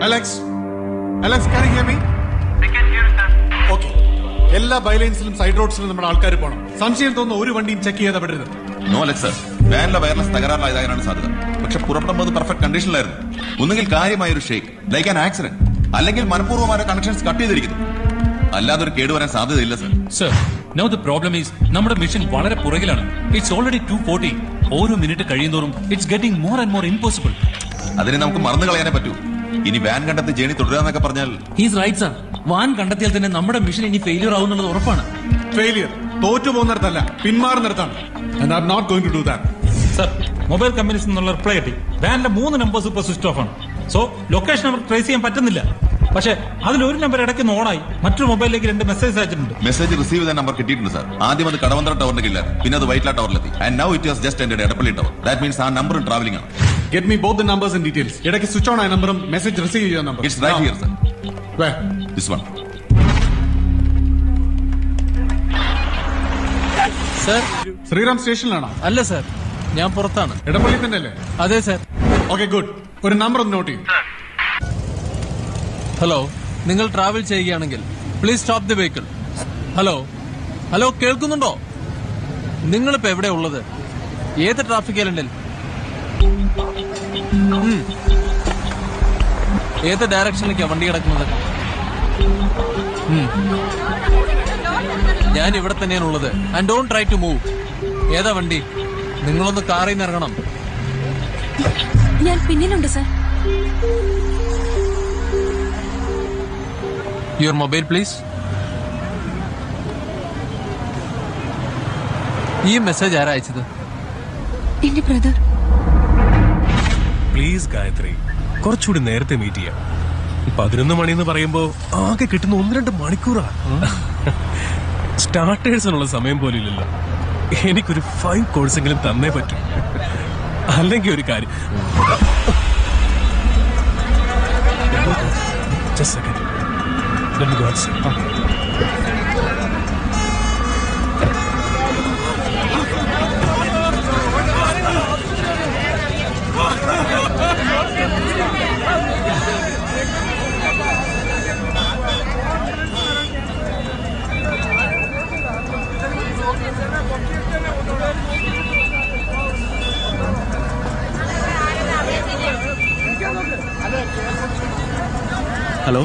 Alex, can you hear me? I can hear you, sir. Okay. എല്ലാ ബൈലൈൻസിലും side റോഡ്സിലും നമ്മുടെ ആൾക്കാർ പോകണം. സംശയം തോന്നുന്ന ഒരു വണ്ടിയും ചെക്ക് ചെയ്താൽ വിടരുത്. നോ അലക്സ്, വാനിലെ വയർലെസ് തകരാറിലായതാകാനാണ് സാധ്യത. പക്ഷെ പുറപ്പെടുമ്പോൾ പെർഫെക്റ്റ് കണ്ടീഷനിലായിരുന്നു. ഒന്നുകിൽ കാര്യമായ ഒരു ഷേക്ക് ലൈക്ക് ആൻ ആക്സിഡന്റ്, അല്ലെങ്കിൽ മനഃപൂർവ്വമായ കണക്ഷൻസ് കട്ട് ചെയ്തിരിക്കുന്നു. അല്ലാതെ ഒരു കേടുവരാൻ സാധ്യതയില്ല sir. Sir, now the problem is നമ്മുടെ മിഷൻ വളരെ പുറകിലാണ്. It's already 2:40. ഓരോ minute കഴിയുന്നതോറും it's getting more and more impossible. അതിനെ നമുക്ക് മറന്നു കളയാനേ പറ്റൂ. ഇനി വാൻ കണ്ടെത്തി ജേണി തുടരാന്നൊക്കെ പറഞ്ഞാൽ ഹീസ് റൈറ്റ് സർ. വാൻ കണ്ടെത്തിയാൽ തന്നെ നമ്മുടെ മിഷൻ ഇനി ഫെയിലിയർ ആവുന്നുള്ളത് ഉറപ്പാണ്. ഫെയിലിയർ തോറ്റു പോകുന്നിടത്തല്ല, പിന്മാറുന്നിടത്താണ്. And I'm not going to do that. Sir, mobile കമ്പനീസിൽ നിന്നുള്ള റിപ്ലൈ കിട്ടി. വാനിലെ 3 നമ്പേഴ്സ് ഇപ്പോൾ സ്വിച്ച് ഓഫ് ആണ്. സോ ലൊക്കേഷൻ അവർക്ക് ട്രേസ് ചെയ്യാൻ പറ്റുന്നില്ല. പക്ഷേ അതിലൊരു നമ്പർ ഇടയ്ക്ക് ഓണായി മറ്റൊരു മൊബൈലിലേക്ക് 2 മെസ്സേജ് അയച്ചിട്ടുണ്ട്. മെസ്സേജ് റിസീവ് ചെയ്ത നമ്പർ കിട്ടിയിട്ടുണ്ട് സാർ. ആദ്യം അത് കടവന്ത്ര ടവറിന്റെ കില്ലാൻ, പിന്നെ അത് Vyttila ടവറിലെത്തി. And now it has just ended Edappally tower. That means ആ നമ്പറും ട്രാവലിംഗ് ആണ്. Get me both the numbers and details. ഇടയ്ക്ക് സ്വിച്ച് ഓൺ ആയ നമ്പറും മെസ്സേജ് റിസീവ് ചെയ്ത number. It's right here sir. Where? This one. Sir, Sriram സ്റ്റേഷനിലാണോ? അല്ല സർ, ഞാൻ പുറത്താണ്. എടപ്പള്ളി തന്നെ അല്ലേ? അതെ സർ. Okay, good. ഒരു നമ്പർ ഒന്ന് നോട്ട് ചെയ്യും. ഹലോ, നിങ്ങൾ ട്രാവൽ ചെയ്യുകയാണെങ്കിൽ please stop the vehicle. Hello hello, കേൾക്കുന്നുണ്ടോ? നിങ്ങളിപ്പോ എവിടെ ഉള്ളത്? ഏത് ട്രാഫിക് ഐലൻഡിൽ? ഏത് ഡയറക്ഷനിലേക്കാ വണ്ടി കിടക്കുന്നത്? ഞാൻ ഇവിടെ തന്നെയാണ് ഉള്ളത്. And don't try to move. ഏതാ വണ്ടി? നിങ്ങളൊന്ന് കാറിൽ നിന്ന് ഇറങ്ങണം. ഞാൻ പിന്നിലുണ്ട് സർ. Your mobile please. ഈ മെസ്സേജ് ആരാ അയച്ചത്? എന്റെ ബ്രദർ. പ്ലീസ് ഗായത്രി, കുറച്ചുകൂടി നേരത്തെ മീറ്റ് ചെയ്യാം. 11 മണി എന്ന് പറയുമ്പോ ആകെ കിട്ടുന്ന 1-2 മണിക്കൂറാ. സ്റ്റാർട്ടേഴ്സിനുള്ള സമയം പോലും ഇല്ലല്ലോ. എനിക്കൊരു 5 കോഴ്സെങ്കിലും തന്നേ പറ്റൂ. അല്ലെങ്കിൽ ഒരു കാര്യം, just a second. Let me go outside. Hello,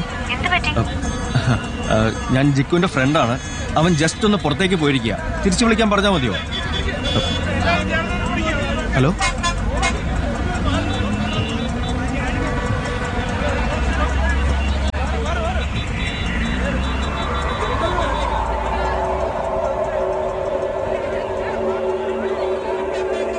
ഞാൻ ജിക്കുവിന്റെ ഫ്രണ്ടാണ്. അവൻ ജസ്റ്റ് ഒന്ന് പുറത്തേക്ക് പോയിരിക്കുക. തിരിച്ചു വിളിക്കാൻ പറഞ്ഞാൽ മതിയോ? ഹലോ.